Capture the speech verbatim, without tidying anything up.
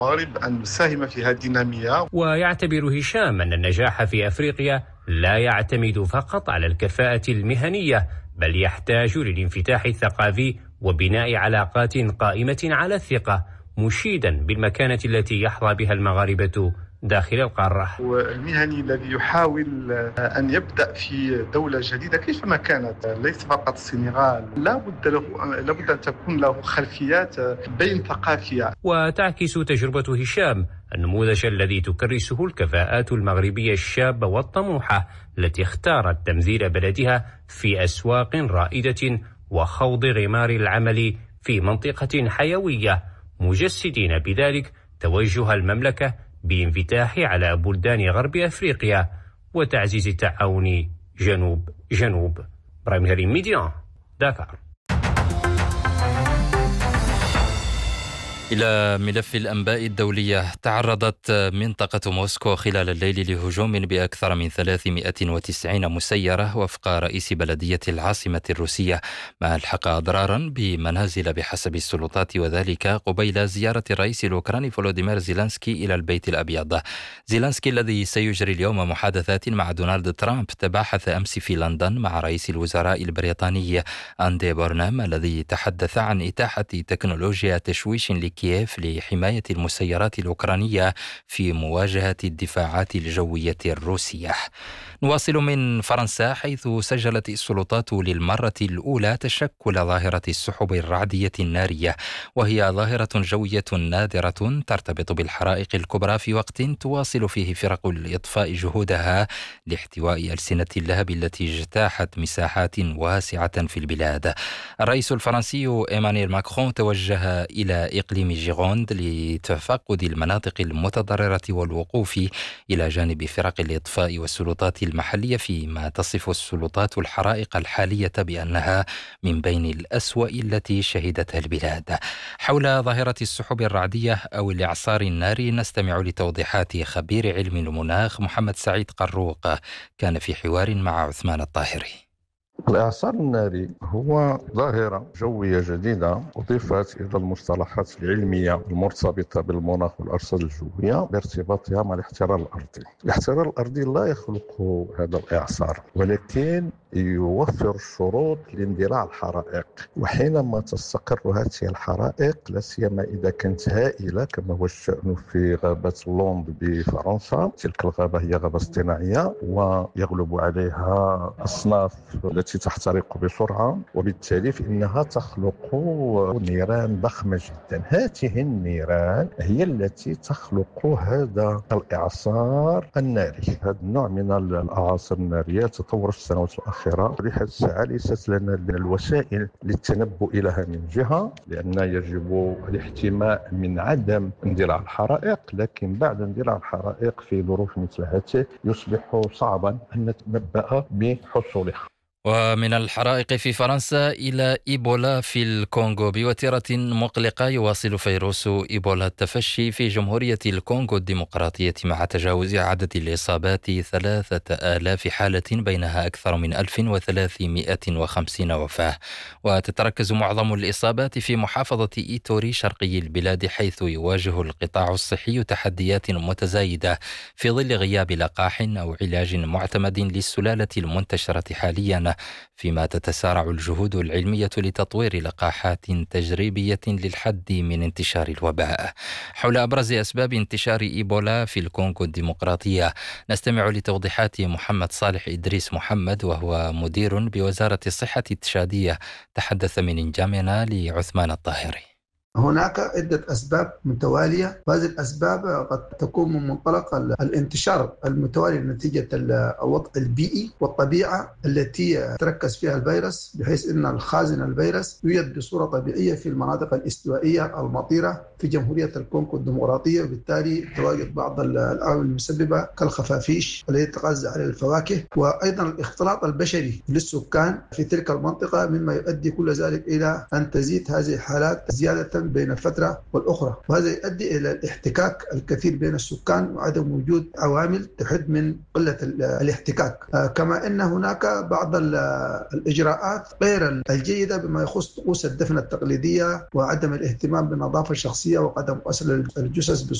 المغرب أن نساهم في هذه الدينامية. ويعتبر هشام أن النجاح في أفريقيا لا يعتمد فقط على الكفاءة المهنية، بل يحتاج للانفتاح الثقافي وبناء علاقات قائمة على الثقة، مشيدا بالمكانة التي يحظى بها المغاربة داخل القارة. والمهني الذي يحاول أن يبدأ في دولة جديدة كيفما كانت، ليس فقط السنغال، لا بد له لا بد أن تكون له خلفيات بين ثقافية. وتعكس تجربة هشام النموذج الذي تكرسه الكفاءات المغربية الشابة والطموحة التي اختارت تمثيل بلدها في أسواق رائدة وخوض غمار العمل في منطقة حيوية، مجسدين بذلك توجه المملكة بانفتاح على بلدان غرب أفريقيا وتعزيز التعاون جنوب جنوب. برايم هريم ميديا، داكار. إلى ملف الأنباء الدولية. تعرضت منطقة موسكو خلال الليل لهجوم بأكثر من ثلاثمائة وتسعين مسيرة وفق رئيس بلدية العاصمة الروسية، ما ألحق أضرارا بمنازل بحسب السلطات، وذلك قبيل زيارة الرئيس الأوكراني فولوديمير زيلانسكي إلى البيت الأبيض. زيلانسكي الذي سيجري اليوم محادثات مع دونالد ترامب تباحث أمس في لندن مع رئيس الوزراء البريطاني أندي بورنهام الذي تحدث عن إتاحة تكنولوجيا تشويش لكييف لحماية المسيرات الأوكرانية في مواجهة الدفاعات الجوية الروسية. نواصل من فرنسا، حيث سجلت السلطات للمرة الأولى تشكل ظاهرة السحب الرعدية النارية، وهي ظاهرة جوية نادرة ترتبط بالحرائق الكبرى في وقت تواصل فيه فرق الإطفاء جهودها لاحتواء ألسنة اللهب التي اجتاحت مساحات واسعة في البلاد. الرئيس الفرنسي إيمانويل ماكرون توجه إلى إقليم جيروند لتفقد المناطق المتضررة والوقوف إلى جانب فرق الإطفاء والسلطات المحلية، فيما تصف السلطات الحرائق الحالية بأنها من بين الأسوأ التي شهدتها البلاد. حول ظاهرة السحب الرعدية أو الإعصار الناري نستمع لتوضيحات خبير علم المناخ محمد سعيد قروق، كان في حوار مع عثمان الطاهري. الإعصار الناري هو ظاهرة جوية جديدة أضيفت إلى المصطلحات العلمية المرتبطة بالمناخ والأرصاد الجوية بارتباطها مع الاحترار الأرضي. الاحترار الأرضي لا يخلق هذا الإعصار، ولكن يوفر الشروط لاندلاع الحرائق، وحينما تستقر هذه الحرائق لا سيما إذا كانت هائلة كما هو الشأن في غابة لوند بفرنسا، تلك الغابة هي غابة اصطناعية ويغلب عليها أصناف التي تحترق بسرعة، وبالتالي فإنها تخلق نيران ضخمة جدا. هذه النيران هي التي تخلق هذا الإعصار الناري. هذا النوع من الأعاصير النارية تطور في السنوات الأخيرة لحد الساعة ليست لنا الوسائل للتنبؤ لها من جهة، لأن يجب الاحتماء من عدم اندلاع الحرائق، لكن بعد اندلاع الحرائق في ظروف مثل هذه يصبح صعبا أن نتنبأ بحصولها. ومن الحرائق في فرنسا إلى إيبولا في الكونغو. بوتيرة مقلقة يواصل فيروس إيبولا التفشي في جمهورية الكونغو الديمقراطية، مع تجاوز عدد الإصابات ثلاثة آلاف حالة، بينها أكثر من ألف وثلاثمائة وخمسين وفاة. وتتركز معظم الإصابات في محافظة إيتوري شرقي البلاد، حيث يواجه القطاع الصحي تحديات متزايدة في ظل غياب لقاح أو علاج معتمد للسلالة المنتشرة حاليا، فيما تتسارع الجهود العلمية لتطوير لقاحات تجريبية للحد من انتشار الوباء. حول أبرز أسباب انتشار إيبولا في الكونغو الديمقراطية نستمع لتوضيحات محمد صالح إدريس محمد، وهو مدير بوزارة الصحة التشادية، تحدث من إنجامنا لعثمان الطاهري. هناك عدة أسباب متوالية، وهذه الأسباب قد تكون من منطلق الانتشار المتوالي نتيجة الوضع البيئي والطبيعة التي تركز فيها الفيروس، بحيث أن الخازن الفيروس يوجد بصورة طبيعية في المناطق الاستوائية المطيرة في جمهورية الكونغو الديمقراطية، وبالتالي تواجد بعض العوامل المسببة كالخفافيش التي تغذى على الفواكه، وأيضا الاختلاط البشري للسكان في تلك المنطقة، مما يؤدي كل ذلك إلى أن تزيد هذه الحالات زيادة بين فترة والأخرى، وهذا يؤدي إلى الاحتكاك الكثير بين السكان وعدم وجود عوامل تحد من قلة الاحتكاك. كما أن هناك بعض الإجراءات غير الجيدة بما يخص طقوس الدفن التقليدية وعدم الاهتمام بالنظافة الشخصية وعدم غسل الجثث